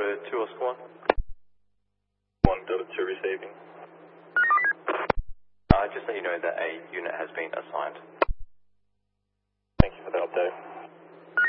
2 Oscar 1. 1 Delta 2 receiving. Just let you know that a unit has been assigned. Thank you for the update.